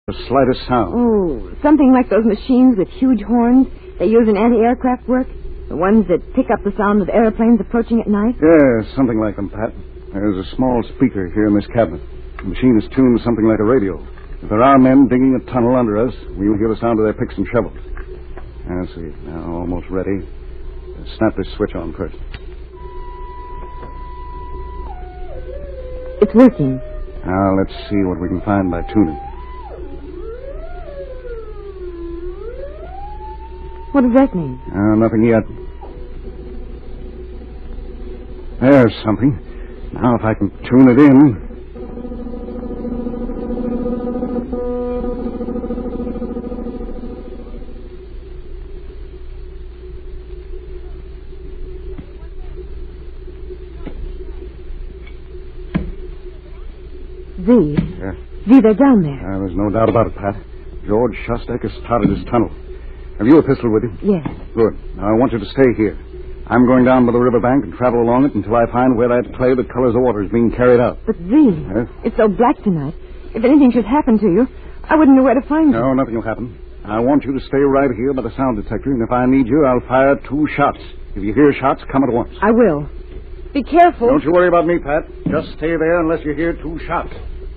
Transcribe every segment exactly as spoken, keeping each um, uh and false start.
The slightest sound. Oh, something like those machines with huge horns they use in anti-aircraft work? The ones that pick up the sound of airplanes approaching at night? Yeah, something like them, Pat. There's a small speaker here in this cabinet. The machine is tuned to something like a radio. If there are men digging a tunnel under us, we'll hear the sound of their picks and shovels. Let's see. Now, almost ready. Snap this switch on first. It's working. Now, let's see what we can find by tuning. What does that mean? Uh, nothing yet. There's something. Now, if I can tune it in... Z. Yeah. Z, they're down there. Uh, there's no doubt about it, Pat. George Shostak has started his tunnel. Have you a pistol with you? Yes. Good. Now, I want you to stay here. I'm going down by the riverbank and travel along it until I find where that clay that colors the water is being carried out. But, Z, Yes? it's so black tonight. If anything should happen to you, I wouldn't know where to find you. No, nothing will happen. I want you to stay right here by the sound detector, and if I need you, I'll fire two shots. If you hear shots, come at once. I will. Be careful. Don't you worry about me, Pat. Just stay there unless you hear two shots.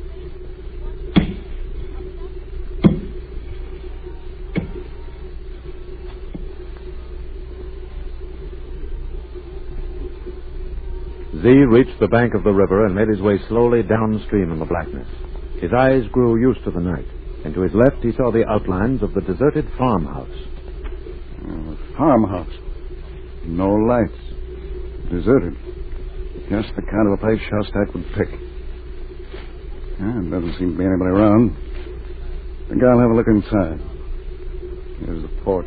Z reached the bank of the river and made his way slowly downstream in the blackness. His eyes grew used to the night, and to his left he saw the outlines of the deserted farmhouse. Oh, a farmhouse. No lights. Deserted. Just the kind of a place Shostak would pick. Yeah, there doesn't seem to be anybody around. I think I'll have a look inside. Here's the porch.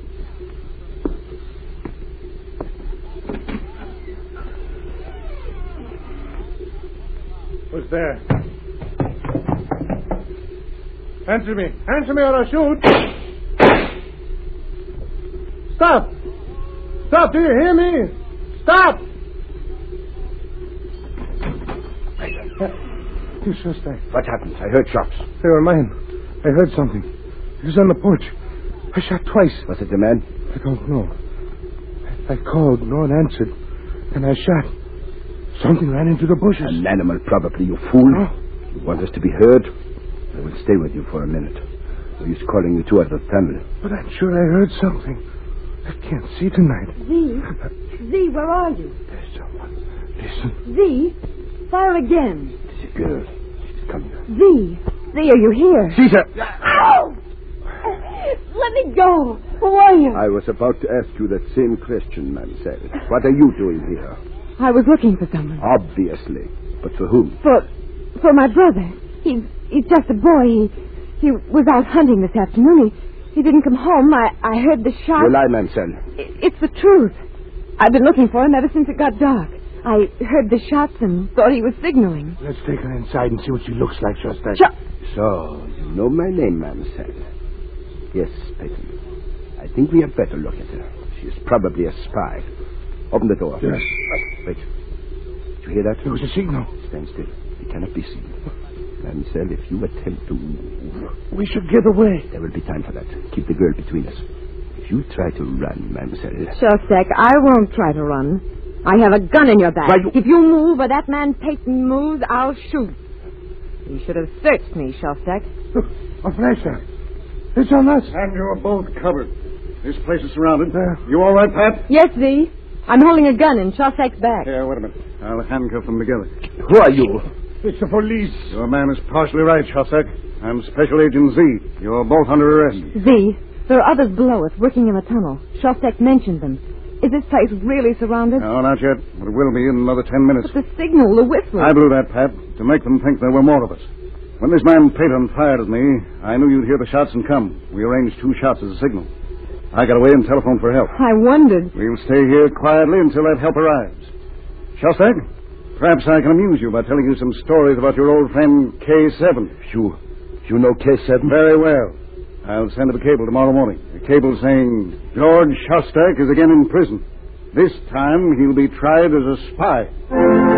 Who's there? Answer me. Answer me or I'll shoot. Stop. Stop. Do you hear me? Stop. You Shostak. What happened? I heard shots. They were mine. I heard something. It was on the porch. I shot twice. Was it the man? I don't know. I called. No one answered. And I shot. Something ran into the bushes. An animal, probably, you fool. Oh. You want us to be heard? I will stay with you for a minute. He's calling you to out of the tunnel. But I'm sure I heard something. I can't see tonight. Z. Z, where are you? There's someone. Listen. Z, fire again. It's a girl. She's coming. Z. Z, are you here? Caesar! Ow! Let me go. Who are you? I was about to ask you that same question, mademoiselle. What are you doing here? I was looking for someone. Obviously. But for whom? For for my brother. He's he's just a boy. He he was out hunting this afternoon. He, he didn't come home. I, I heard the shot. You lie, mademoiselle. It, it's the truth. I've been looking for him ever since it got dark. I heard the shots and thought he was signaling. Let's take her inside and see what she looks like, Shostak. Sh- So, you know my name, mademoiselle. Yes, Peyton. I think we had better look at her. She is probably a spy. Open the door. Yes. Wait. Did you hear that? There was a signal. Stand still. We cannot be seen. Mademoiselle, if you attempt to move, We should get away. there will be time for that. Keep the girl between us. If you try to run, mademoiselle... Shostak, I won't try to run. I have a gun in your back. Why, you- If you move or that man Peyton moves, I'll shoot. You should have searched me, Shostak. Look, a flashlight. It's on us. And you're both covered. This place is surrounded. Yeah. You all right, Pat? Yes, Z. I'm holding a gun in Shostak's back. Yeah, wait a minute. I'll handcuff them together. Who are you? It's the police. Your man is partially right, Shostak. I'm Special Agent Z. You're both under arrest. Z, there are others below us working in the tunnel. Shostak mentioned them. Is this place really surrounded? No, not yet. But it will be in another ten minutes. But the signal, the whistle. I blew that, Pat, to make them think there were more of us. When this man Peyton fired at me, I knew you'd hear the shots and come. We arranged two shots as a signal. I got away and telephoned for help. I wondered. We'll stay here quietly until that help arrives. Shostak, perhaps I can amuse you by telling you some stories about your old friend K seven. You... You know K seven? Very well. I'll send him a cable tomorrow morning. A cable saying George Shostak is again in prison. This time he'll be tried as a spy.